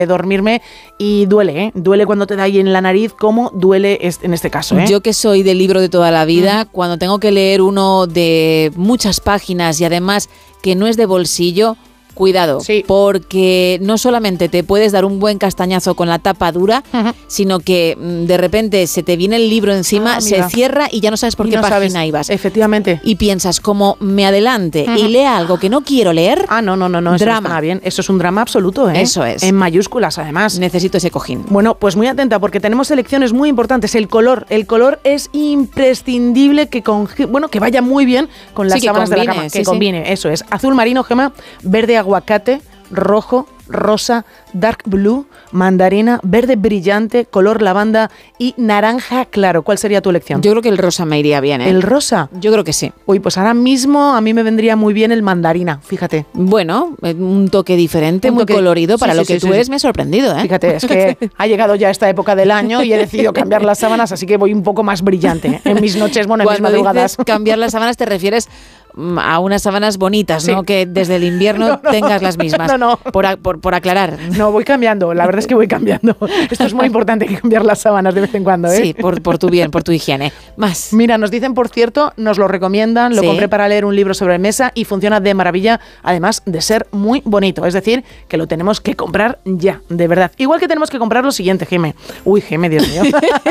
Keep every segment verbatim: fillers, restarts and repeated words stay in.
dormirme y duele, ¿eh? Duele cuando te da ahí en la nariz, como duele en este caso, ¿eh? Yo que soy del libro de toda la vida, mm. cuando tengo que leer uno de muchas páginas y además que no es de bolsillo, cuidado, sí. porque no solamente te puedes dar un buen castañazo con la tapa dura, uh-huh. sino que de repente se te viene el libro encima, ah, se cierra y ya no sabes por qué no página sabes. ibas. Efectivamente. Y piensas, como me adelante uh-huh. y lea algo que no quiero leer. Ah, no, no, no, no. Drama. Eso está bien. Eso es un drama absoluto, ¿eh? Eso es. En mayúsculas, además. Necesito ese cojín. Bueno, pues muy atenta, porque tenemos selecciones muy importantes. El color. El color es imprescindible que, con, bueno, que vaya muy bien con las sí, sábanas combine, de la cama. Sí, que sí. combine, eso es. Azul marino, Gema, verde aguacate, rojo, rosa, dark blue, mandarina, verde brillante, color lavanda y naranja claro. ¿Cuál sería tu elección? Yo creo que el rosa me iría bien, ¿eh? ¿El rosa? Yo creo que sí. Uy, pues ahora mismo a mí me vendría muy bien el mandarina, fíjate. Bueno, un toque diferente, un muy toque colorido. Para sí, lo sí, que sí, tú sí, eres sí. me ha sorprendido, ¿eh? Fíjate, es que ha llegado ya esta época del año y he decidido cambiar las sábanas, así que voy un poco más brillante en mis noches, bueno, en mis madrugadas. Cuando dices cambiar las sábanas te refieres a unas sábanas bonitas, sí. ¿no? Que desde el invierno no, no, tengas las mismas. No, no. Por, a, por, por aclarar. No, voy cambiando. La verdad es que voy cambiando. Esto es muy importante, que cambiar las sábanas de vez en cuando, ¿eh? Sí, por, por tu bien, por tu higiene. Más. Mira, nos dicen, por cierto, nos lo recomiendan, lo sí. compré para leer un libro sobre mesa y funciona de maravilla, además de ser muy bonito. Es decir, que lo tenemos que comprar ya, de verdad. Igual que tenemos que comprar lo siguiente, Geme. Uy, Geme, Dios mío.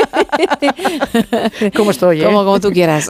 ¿Cómo estoy, eh? Como, como tú quieras.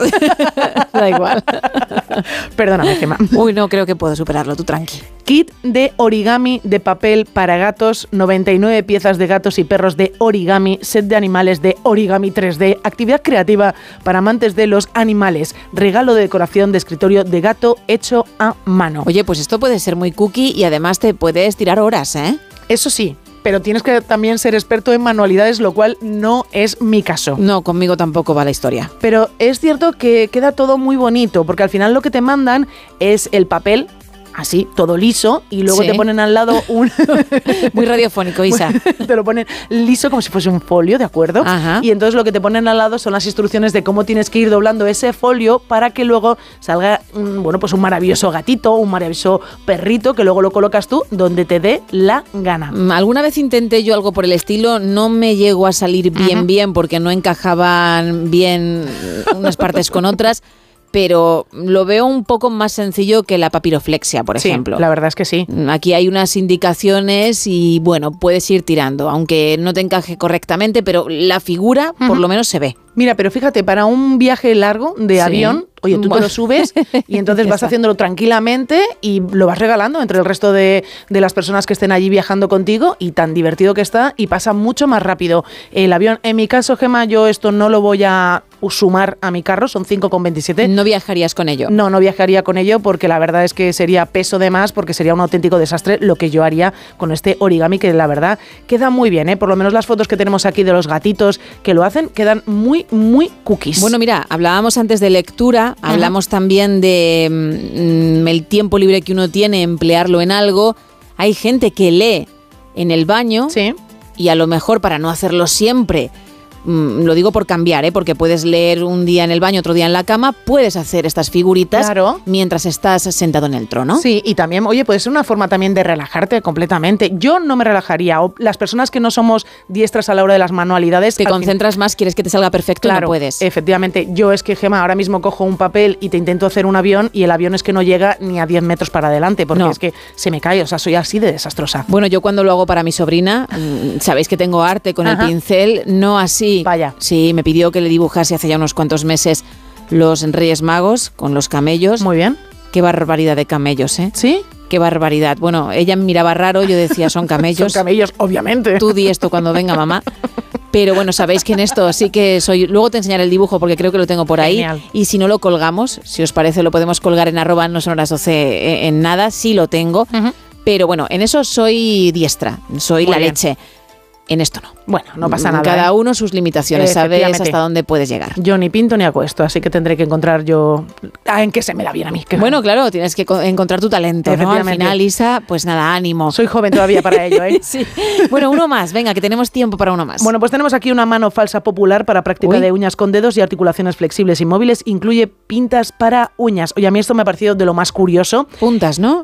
Da igual. Perdóname, Gema. Uy, no, creo que puedo superarlo, tú tranqui. Kit de origami de papel para gatos, noventa y nueve piezas de gatos y perros de origami, set de animales de origami tres D, actividad creativa para amantes de los animales, regalo de decoración de escritorio de gato hecho a mano. Oye, pues esto puede ser muy cookie y además te puedes tirar horas, ¿eh? Eso sí, pero tienes que también ser experto en manualidades, lo cual no es mi caso. No, conmigo tampoco va la historia. Pero es cierto que queda todo muy bonito, porque al final lo que te mandan es el papel, así, todo liso, y luego sí. te ponen al lado un... Muy radiofónico, Isa. Te lo ponen liso como si fuese un folio, ¿de acuerdo? Ajá. Y entonces lo que te ponen al lado son las instrucciones de cómo tienes que ir doblando ese folio para que luego salga, bueno, pues un maravilloso gatito, un maravilloso perrito, que luego lo colocas tú donde te dé la gana. Alguna vez intenté yo algo por el estilo, no me llegó a salir bien, Ajá. bien, porque no encajaban bien unas partes con otras. Pero lo veo un poco más sencillo que la papiroflexia, por sí, ejemplo. La verdad es que sí. Aquí hay unas indicaciones y, bueno, puedes ir tirando, aunque no te encaje correctamente, pero la figura uh-huh. por lo menos se ve. Mira, pero fíjate, para un viaje largo de sí. avión, oye, tú bueno. te lo subes y entonces vas haciéndolo tranquilamente y lo vas regalando entre el resto de, de las personas que estén allí viajando contigo, y tan divertido que está y pasa mucho más rápido el avión. En mi caso, Gema, yo esto no lo voy a sumar a mi carro, son cinco con veintisiete. ¿No viajarías con ello? No, no viajaría con ello porque la verdad es que sería peso de más, porque sería un auténtico desastre lo que yo haría con este origami, que la verdad queda muy bien, ¿eh? Por lo menos las fotos que tenemos aquí de los gatitos que lo hacen quedan muy, muy cookies. Bueno, mira, hablábamos antes de lectura, uh-huh. hablamos también de mm, el tiempo libre que uno tiene, emplearlo en algo. Hay gente que lee en el baño sí. y a lo mejor, para no hacerlo siempre, mm, lo digo por cambiar, ¿eh? Porque puedes leer un día en el baño, otro día en la cama, puedes hacer estas figuritas claro. mientras estás sentado en el trono. Sí, y también, oye, puede ser una forma también de relajarte completamente. Yo no me relajaría, o las personas que no somos diestras a la hora de las manualidades... Te concentras fin... más, quieres que te salga perfecto claro, y no puedes. Efectivamente, yo es que, Gema, ahora mismo cojo un papel y te intento hacer un avión y el avión es que no llega ni a diez metros para adelante, porque no. es que se me cae, o sea, soy así de desastrosa. Bueno, yo cuando lo hago para mi sobrina, sabéis que tengo arte con Ajá. el pincel, no así. Vaya. Sí, me pidió que le dibujase hace ya unos cuantos meses los Reyes Magos con los camellos. Muy bien. Qué barbaridad de camellos, ¿eh? ¿Sí? Qué barbaridad. Bueno, ella me miraba raro, yo decía, son camellos. Son camellos, obviamente. Tú di esto cuando venga mamá. Pero bueno, sabéis que en esto sí que soy... Luego te enseñaré el dibujo porque creo que lo tengo por ahí. Genial. Y si no lo colgamos, si os parece, lo podemos colgar en arroba no son horas doce en nada. Sí lo tengo. Uh-huh. Pero bueno, en eso soy diestra. Soy Muy la bien. leche. En esto no. Bueno, no pasa nada. Cada ¿eh? uno sus limitaciones, sabes hasta dónde puedes llegar. Yo ni pinto ni acuesto, así que tendré que encontrar yo ah, en qué se me da bien a mí. Bueno, claro, tienes que encontrar tu talento, ¿no? Al final, Isa, pues nada, ánimo. Soy joven todavía para ello, ¿eh? Sí. Bueno, uno más, venga, que tenemos tiempo para uno más. Bueno, pues tenemos aquí una mano falsa popular para práctica Uy. de uñas con dedos y articulaciones flexibles y móviles. Incluye pintas para uñas. Oye, a mí esto me ha parecido de lo más curioso. Puntas, ¿no?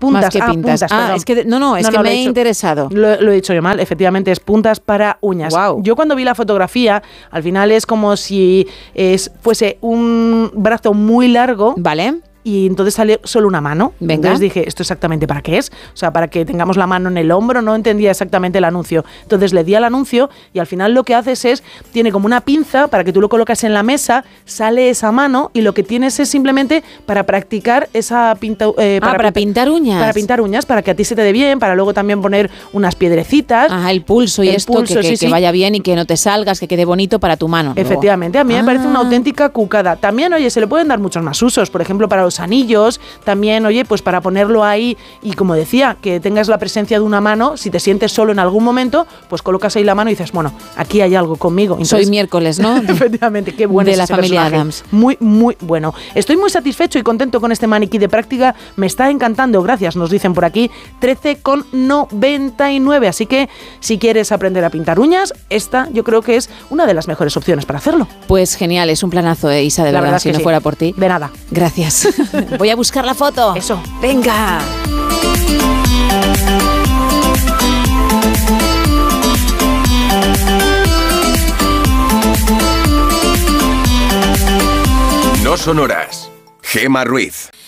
puntas. Más que ah, pintas. puntas, ah, es que, no, no, es no, que no, me he hecho, interesado. Lo, lo he dicho yo mal, efectivamente es puntas para uñas. Wow. Yo cuando vi la fotografía, al final es como si es, fuese un brazo muy largo. Vale. Y entonces sale solo una mano. Venga. Entonces dije, ¿esto exactamente para qué es? O sea, para que tengamos la mano en el hombro, no entendía exactamente el anuncio. Entonces le di al anuncio y al final lo que haces es, tiene como una pinza para que tú lo colocas en la mesa, sale esa mano y lo que tienes es simplemente para practicar esa pinta... Eh, para ah, para pintar, pintar uñas. Para pintar uñas, para que a ti se te dé bien, para luego también poner unas piedrecitas. Ah, el pulso y el esto, pulso, que, que, sí, que sí. vaya bien y que no te salgas, que quede bonito para tu mano. Efectivamente, luego. a mí ah. me parece una auténtica cucada. También, oye, se le pueden dar muchos más usos, por ejemplo, para los anillos. También, oye, pues para ponerlo ahí y como decía, que tengas la presencia de una mano, si te sientes solo en algún momento, pues colocas ahí la mano y dices, bueno, aquí hay algo conmigo. Entonces, soy miércoles, ¿no? Efectivamente, qué bueno de la ese familia personaje. Adams. Muy, muy bueno. Estoy muy satisfecho y contento con este maniquí de práctica. Me está encantando, gracias, nos dicen por aquí, trece con noventa y nueve. Así que si quieres aprender a pintar uñas, esta yo creo que es una de las mejores opciones para hacerlo. Pues genial, es un planazo, eh, Isa, de la verdad, verdad si no sí. fuera por ti. De nada. Gracias. Voy a buscar la foto. Eso. Venga. No sonoras. Gemma Ruiz.